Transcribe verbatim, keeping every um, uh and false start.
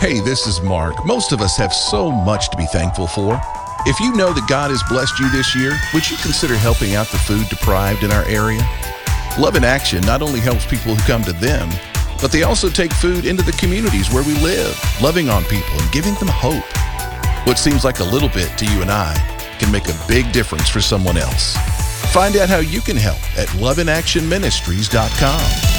Hey, this is Mark. Most of us have so much to be thankful for. If you know that God has blessed you this year, would you consider helping out the food deprived in our area? Love in Action not only helps people who come to them, but they also take food into the communities where we live, loving on people and giving them hope. What seems like a little bit to you and I can make a big difference for someone else. Find out how you can help at love in action ministries dot com.